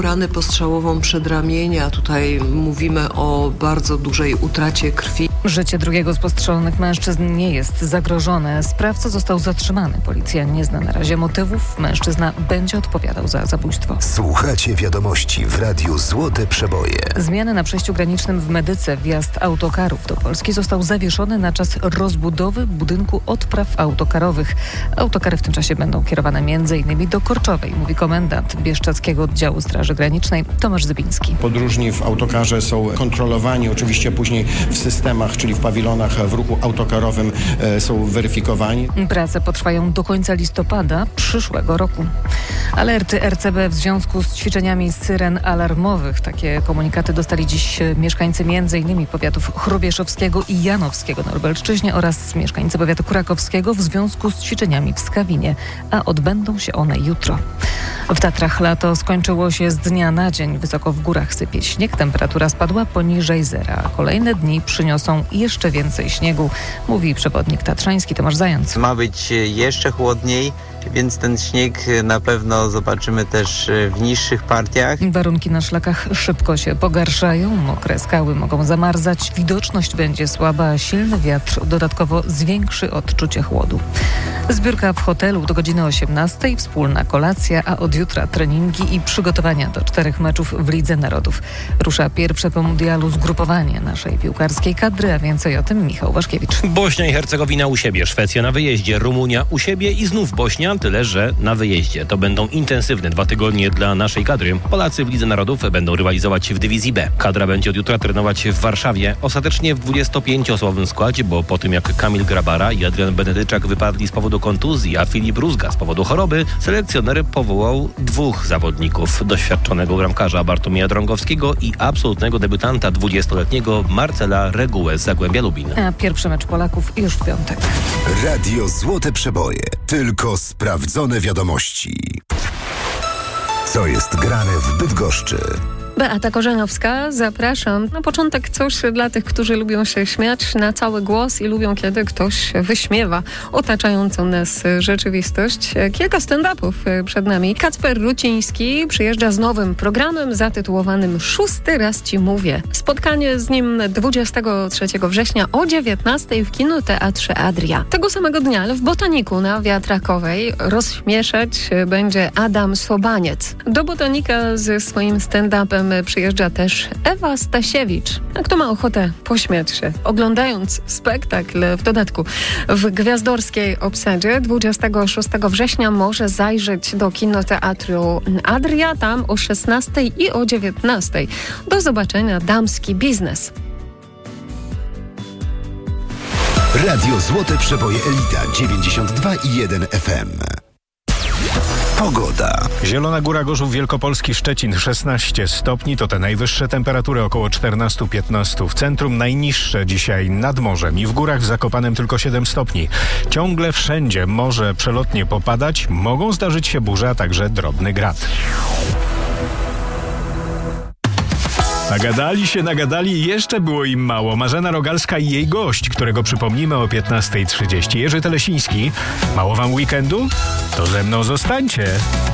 Ranę postrzałową przedramienia. Tutaj mówimy o bardzo dużej utracie krwi. Życie drugiego z postrzelonych mężczyzn nie jest zagrożone. Sprawca został zatrzymany. Policja nie zna na razie motywów. Mężczyzna będzie odpowiadał za zabójstwo. Słuchacie wiadomości w Radiu Złote Przeboje. Zmiany na przejściu granicznym w Medyce. Wjazd autokarów do Polski został zawieszony na czas rozbudowy budynku odpraw autokarowych. Autokary w tym czasie będą kierowane m.in. do Korczowej, mówi komendant Bieszczadzkiego Oddziału Straży Granicznej Tomasz Zybiński. Podróżni w autokarze są kontrolowani, oczywiście później w systemach, czyli w pawilonach w ruchu autokarowym są weryfikowani. Prace potrwają do końca listopada przyszłego roku. Alerty RCB w związku z ćwiczeniami syren alarmowych. Takie komunikaty dostali dziś mieszkańcy m.in. powiatów chrubieszowskiego i janowskiego na Lubelszczyźnie oraz mieszkańcy powiatu krakowskiego w związku z ćwiczeniami w Skawinie, a odbędą się one jutro. W Tatrach lato skończyło się z dnia na dzień. Wysoko w górach sypie śnieg, temperatura spadła poniżej zera. Kolejne dni przyniosą jeszcze więcej śniegu, mówi przewodnik tatrzański Tomasz Zając. Ma być jeszcze chłodniej, więc ten śnieg na pewno zobaczymy też w niższych partiach. Warunki na szlakach szybko się pogarszają, mokre skały mogą zamarzać, widoczność będzie słaba, a silny wiatr dodatkowo zwiększy odczucie chłodu. Zbiórka w hotelu do godziny 18, wspólna kolacja, a od jutra treningi i przygotowania do 4 meczów w Lidze Narodów. Rusza pierwsze po mundialu zgrupowanie naszej piłkarskiej kadry, a więcej o tym Michał Waszkiewicz. Bośnia i Hercegowina u siebie, Szwecja na wyjeździe, Rumunia u siebie i znów Bośnia, tyle że na wyjeździe. To będą intensywne 2 tygodnie dla naszej kadry. Polacy w Lidze Narodów będą rywalizować w dywizji B. Kadra będzie od jutra trenować w Warszawie, ostatecznie w 25-osobowym składzie, bo po tym jak Kamil Grabara i Adrian Benedyczak wypadli z powodu kontuzji, a Filip Rózga z powodu choroby, selekcjoner powołał 2 zawodników. Doświadczonego bramkarza Bartłomieja Drągowskiego i absolutnego debiutanta 20-letniego Marcela Regułę z Zagłębia Lubin. A pierwszy mecz Polaków już w piątek. Radio Złote Przeboje. Tylko sprawdzone wiadomości. Co jest grane w Bydgoszczy? Beata Korzeniowska, zapraszam. Na początek coś dla tych, którzy lubią się śmiać na cały głos i lubią, kiedy ktoś wyśmiewa otaczającą nas rzeczywistość. Kilka stand-upów przed nami. Kacper Ruciński przyjeżdża z nowym programem zatytułowanym 6. raz Ci mówię. Spotkanie z nim 23 września o 19 w Kinoteatrze Adria. Tego samego dnia w Botaniku na Wiatrakowej rozśmieszać będzie Adam Sobaniec. Do Botanika ze swoim stand-upem przyjeżdża też Ewa Stasiewicz. A kto ma ochotę pośmiać się, oglądając spektakl w dodatku w gwiazdorskiej obsadzie 26 września może zajrzeć do Kinoteatru Adria, tam o 16 i o 19. Do zobaczenia Damski Biznes. Radio Złote Przeboje Elita 92,1 FM. Pogoda. Zielona Góra, Gorzów Wielkopolski, Szczecin 16 stopni, to te najwyższe temperatury, około 14-15. W centrum najniższe dzisiaj nad morzem i w górach w Zakopanem tylko 7 stopni. Ciągle wszędzie może przelotnie popadać, mogą zdarzyć się burze, a także drobny grad. Nagadali i jeszcze było im mało. Marzena Rogalska i jej gość, którego przypomnimy o 15:30. Jerzy Telesiński. Mało wam weekendu? To ze mną zostańcie.